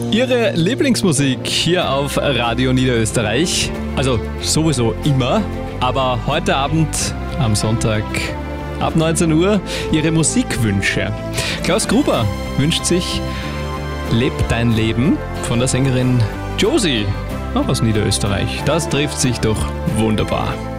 Ihre Lieblingsmusik hier auf Radio Niederösterreich. Also sowieso immer, aber heute Abend am Sonntag ab 19 Uhr Ihre Musikwünsche. Klaus Gruber wünscht sich Leb dein Leben von der Sängerin Josie, auch aus Niederösterreich. Das trifft sich doch wunderbar.